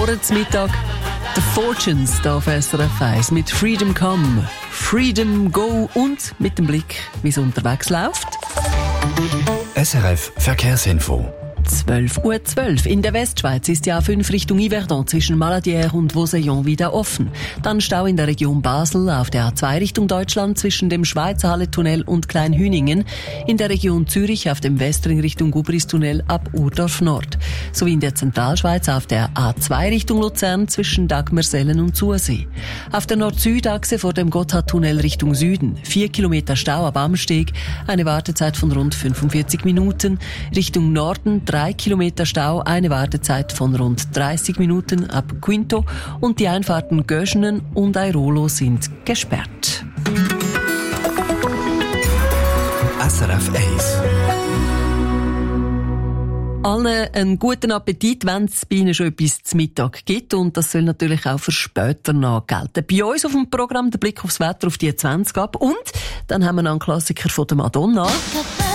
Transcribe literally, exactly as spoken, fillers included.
Zum Mittag The Fortunes hier auf S R F eins mit Freedom Come, Freedom Go und mit dem Blick, wie es unterwegs läuft. S R F Verkehrsinfo. zwölf Uhr zwölf. In der Westschweiz ist die A fünf Richtung Yverdon zwischen Maladière und Vosillon wieder offen. Dann Stau in der Region Basel auf der A zwei Richtung Deutschland zwischen dem Schweizer Halle-Tunnel und Kleinhüningen. In der Region Zürich auf dem Westring Richtung Gubris-Tunnel ab Urdorf Nord. Sowie in der Zentralschweiz auf der A zwei Richtung Luzern zwischen Dagmersellen und Zursee. Auf der Nord-Süd-Achse vor dem Gotthardtunnel Richtung Süden. Vier Kilometer Stau ab Amsteg, eine Wartezeit von rund fünfundvierzig Minuten. Richtung Norden drei Kilometer Stau, eine Wartezeit von rund dreißig Minuten ab Quinto und die Einfahrten Göschenen und Airolo sind gesperrt. S R F eins. Allen einen guten Appetit, wenn es bei Ihnen schon etwas zu Mittag gibt. Und das soll natürlich auch für später noch gelten. Bei uns auf dem Programm der Blick aufs Wetter auf die zwanzig ab. Und dann haben wir noch einen Klassiker von der Madonna.